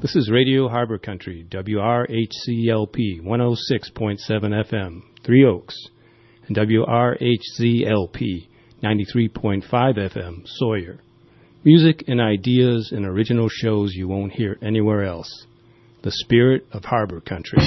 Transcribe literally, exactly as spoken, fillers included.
This is Radio Harbor Country, W R H C L P one oh six point seven F M, Three Oaks, and W R H Z L P ninety-three point five F M, Sawyer. Music and ideas and original shows you won't hear anywhere else. The spirit of Harbor Country.